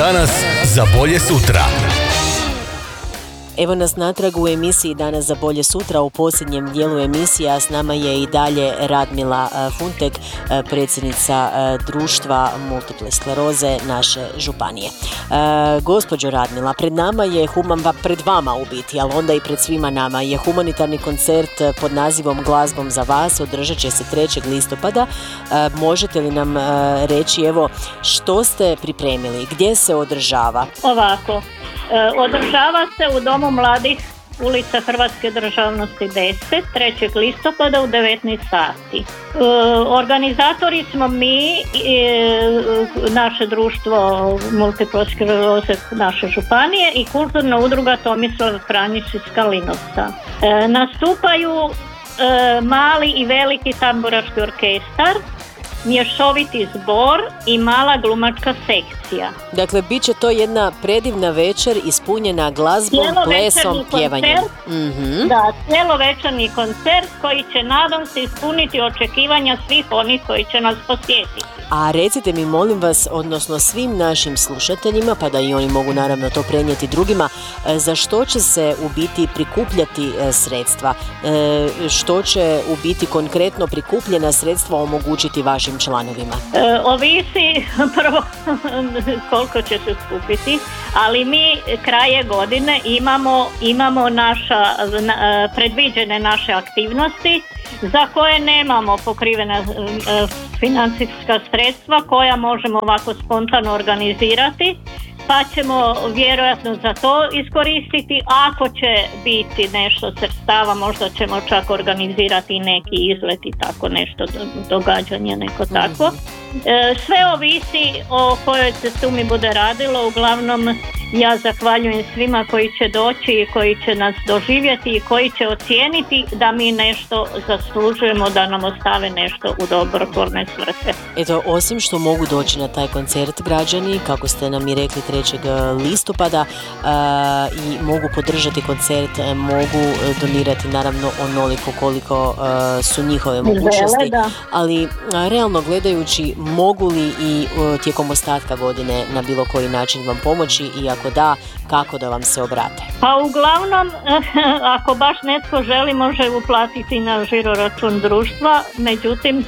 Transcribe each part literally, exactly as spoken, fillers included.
Danas za bolje sutra. Evo nas natrag u emisiji Danas za bolje sutra. U posljednjem dijelu emisije, a s nama je i dalje Radmila Funtek, predsjednica društva multiple skleroze naše županije. E, gospođo Radmila, pred nama je human, pred vama u biti, ali onda i pred svima nama je humanitarni koncert pod nazivom Glazbom za vas. Održat će se trećeg listopada. E, možete li nam reći, evo, što ste pripremili, gdje se održava? Ovako, održava se u Domu mladih, ulica Hrvatske državnosti deset, trećeg listopada u devetnaest sati. Organizatori smo mi, naše društvo multiple skleroze naše županije i kulturna udruga Tomislav Franjić iz Kalinovca. Nastupaju mali i veliki tamburaški orkestar, mješoviti zbor i mala glumačka sekcija. Dakle, bit će to jedna predivna večer ispunjena glazbom, plesom, pjevanjem. Mm-hmm. Da, cjelovečerni koncert koji će, nadam se, ispuniti očekivanja svih onih koji će nas posjetiti. A recite mi, molim vas, odnosno svim našim slušateljima, pa da i oni mogu naravno to prenijeti drugima, za što će se u biti prikupljati sredstva? Što će u biti konkretno prikupljena sredstva omogućiti vašim članovima? E, ovisi prvo koliko će se skupiti, ali mi kraje godine imamo, imamo naša, na, predviđene naše aktivnosti za koje nemamo pokrivena e, financijska sredstva koja možemo ovako spontano organizirati, pa ćemo vjerojatno za to iskoristiti. Ako će biti nešto sredstava, možda ćemo čak organizirati neki izlet i tako nešto, događanje neko tako. E, sve ovisi o kojoj se sumi bude radilo. Uglavnom, ja zahvaljujem svima koji će doći i koji će nas doživjeti i koji će ocijeniti da mi nešto zaslužujemo, da nam ostave nešto u dobrotvorne svrhe. Eto, osim što mogu doći na taj koncert građani, kako ste nam i rekli, trećeg listopada, uh, i mogu podržati koncert, mogu donirati naravno onoliko koliko uh, su njihove mogućnosti, Žele, ali uh, realno gledajući, mogu li i uh, tijekom ostatka godine na bilo koji način vam pomoći i ako da, kako da vam se obrate? Pa uglavnom, ako baš netko želi, može uplatiti na žiro račun društva, međutim,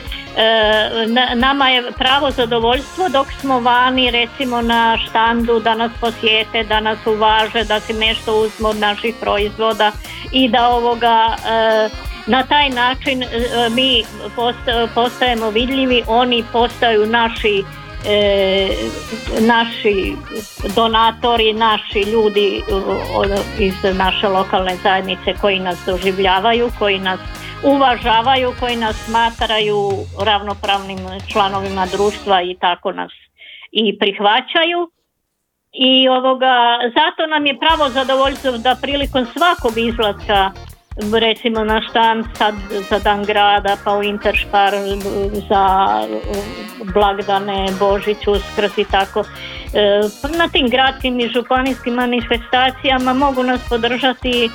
nama je pravo zadovoljstvo dok smo vani, recimo na štandu, da nas posjete, da nas uvaže, da si nešto uzmu od naših proizvoda i da ovoga, na taj način mi postajemo vidljivi, oni postaju naši E, naši donatori, naši ljudi iz naše lokalne zajednice koji nas doživljavaju, koji nas uvažavaju, koji nas smatraju ravnopravnim članovima društva i tako nas i prihvaćaju. I ovoga, zato nam je pravo zadovoljstvo da prilikom svakog izlaska, recimo na štan sad za Dan grada, pa u Interšpar za blagdane, Božić, Uskrs i tako, na tim gradskim i županijskim manifestacijama mogu nas podržati.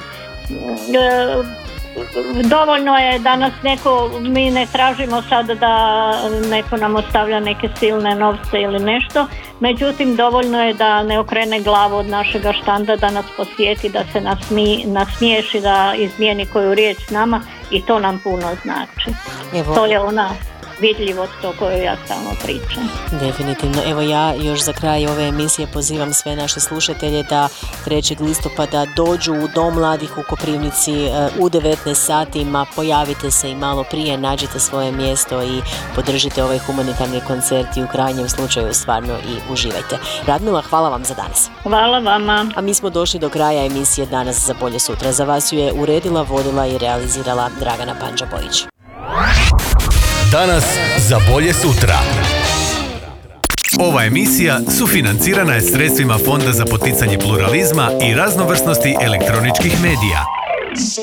Dovoljno je da nas neko, mi ne tražimo sad da neko nam ostavlja neke silne novce ili nešto, međutim dovoljno je da ne okrene glavu od našega štanda, da nas posjeti, da se nasmi, nasmiješi, da izmijeni koju riječ s nama i to nam puno znači. Evo. To je ona vidljivost o kojoj ja stalno pričam. Definitivno. Evo, ja još za kraj ove emisije pozivam sve naše slušatelje da trećeg listopada dođu u Dom mladih u Koprivnici u devetnaest sati, pojavite se i malo prije, nađite svoje mjesto i podržite ovaj humanitarni koncert i u krajnjem slučaju stvarno i uživajte. Radmila, hvala vam za danas. Hvala vama. A mi smo došli do kraja emisije Danas za bolje sutra. Za vas ju je uredila, vodila i realizirala Dragana Panđa-Bojić. Danas za bolje sutra. Ova emisija sufinancirana je sredstvima Fonda za poticanje pluralizma i raznovrsnosti elektroničkih medija.